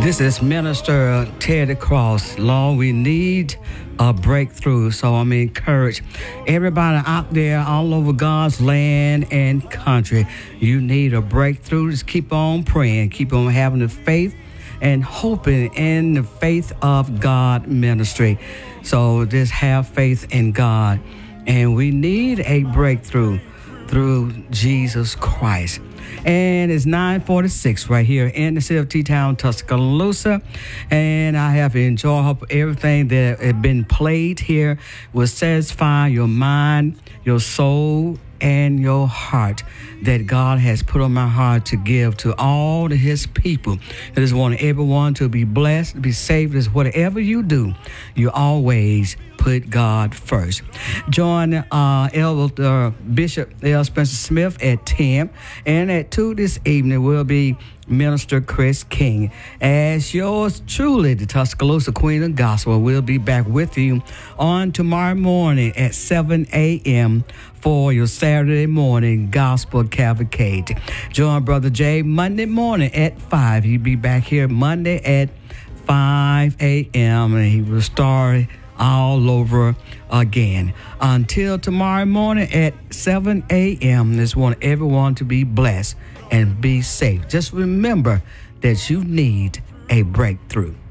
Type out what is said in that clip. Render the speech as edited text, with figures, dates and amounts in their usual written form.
This is Minister Teddy Cross. Lord, we need a breakthrough. So I'm encouraged. Everybody out there all over God's land and country, you need a breakthrough. Just keep on praying. Keep on having the faith and hoping in the faith of God ministry. So just have faith in God. And we need a breakthrough through Jesus Christ. And it's 9:46 right here in the city of T-Town, Tuscaloosa. And I have enjoyed. Hope everything that has been played here will satisfy your mind, your soul, and your heart that God has put on my heart to give to all of his people. I just want everyone to be blessed, be saved. Is whatever you do, you always put God first. Join Elder Bishop L. Spencer Smith at 10, and at 2 this evening will be Minister Chris King. As yours truly, the Tuscaloosa Queen of Gospel, will be back with you on tomorrow morning at 7 a.m. for your Saturday morning gospel cavalcade. Join Brother Jay Monday morning at 5. He'll be back here Monday at 5 a.m. and he will start all over again. Until tomorrow morning at 7 a.m., I just want everyone to be blessed and be safe. Just remember that you need a breakthrough.